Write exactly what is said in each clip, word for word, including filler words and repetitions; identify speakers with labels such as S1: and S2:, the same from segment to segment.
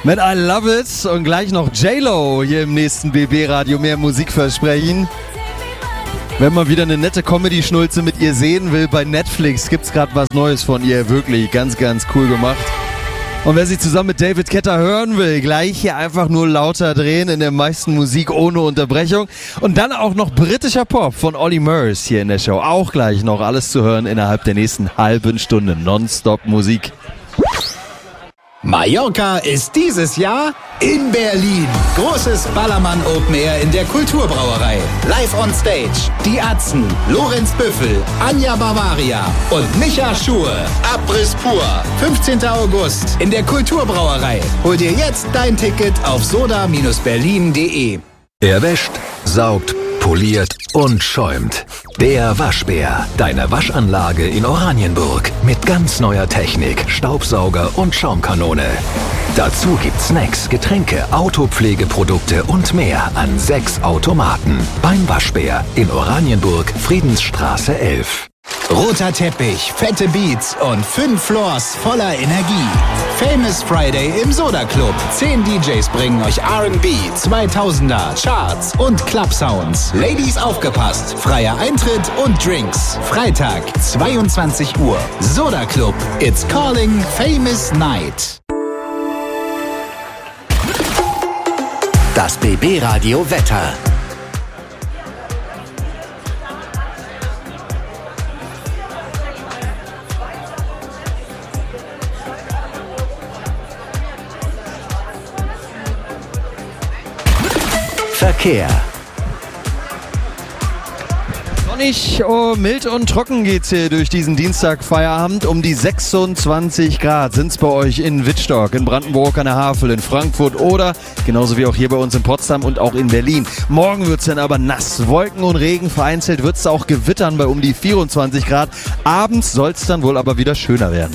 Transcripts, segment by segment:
S1: Mit I Love It und gleich noch J-Lo hier im nächsten B B-Radio. Mehr Musikversprechen. Wenn man wieder eine nette Comedy-Schnulze mit ihr sehen will, bei Netflix gibt's gerade was Neues von ihr. Wirklich ganz, ganz cool gemacht. Und wer sie zusammen mit David Guetta hören will, gleich hier einfach nur lauter drehen in der meisten Musik ohne Unterbrechung. Und dann auch noch britischer Pop von Olly Murs hier in der Show. Auch gleich noch alles zu hören innerhalb der nächsten halben Stunde. Nonstop Musik.
S2: Mallorca ist dieses Jahr in Berlin. Großes Ballermann Open Air in der Kulturbrauerei. Live on Stage. Die Atzen, Lorenz Büffel, Anja Bavaria und Micha Schur. Abriss pur. fünfzehnten August in der Kulturbrauerei. Hol dir jetzt dein Ticket auf soda berlin punkt de.
S3: Er wäscht, saugt, poliert und schäumt. Der Waschbär, deine Waschanlage in Oranienburg. Mit ganz neuer Technik, Staubsauger und Schaumkanone. Dazu gibt's Snacks, Getränke, Autopflegeprodukte und mehr an sechs Automaten. Beim Waschbär in Oranienburg, Friedensstraße elf.
S2: Roter Teppich, fette Beats und fünf Floors voller Energie. Famous Friday im Soda Club. Zehn D Js bringen euch R and B, zweitausender, Charts und Club Sounds. Ladies aufgepasst, freier Eintritt und Drinks. Freitag, zweiundzwanzig Uhr. Soda Club, it's calling Famous Night.
S4: Das B B-Radio Wetter. Verkehr.
S1: Sonnig, oh, mild und trocken geht's hier durch diesen Dienstag-Feierabend. Um die sechsundzwanzig Grad sind's bei euch in Wittstock, in Brandenburg an der Havel, in Frankfurt oder genauso wie auch hier bei uns in Potsdam und auch in Berlin. Morgen wird's dann aber nass, Wolken und Regen, vereinzelt wird's auch gewittern bei um die vierundzwanzig Grad. Abends soll's dann wohl aber wieder schöner werden.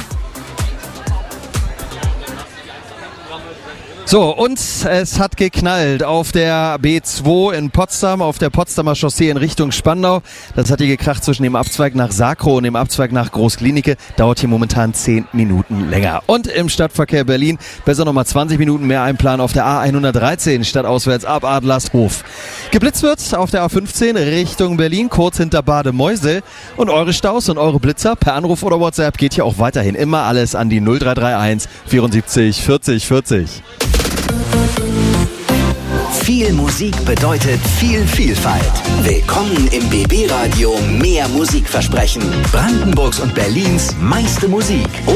S1: So, und es hat geknallt auf der B zwei in Potsdam, auf der Potsdamer Chaussee in Richtung Spandau. Das hat hier gekracht zwischen dem Abzweig nach Sakro und dem Abzweig nach Großklinike. Dauert hier momentan zehn Minuten länger. Und im Stadtverkehr Berlin besser nochmal zwanzig Minuten mehr einplanen auf der A hundertdreizehn stadtauswärts ab Adlershof. Geblitzt wird auf der A fünfzehn Richtung Berlin, kurz hinter Bade-Meusel. Und eure Staus und eure Blitzer per Anruf oder WhatsApp geht hier auch weiterhin immer alles an die null drei drei eins vierundsiebzig vierzig vierzig.
S4: Viel Musik bedeutet viel Vielfalt. Willkommen im B B-Radio Mehr Musikversprechen. Brandenburgs und Berlins meiste Musik.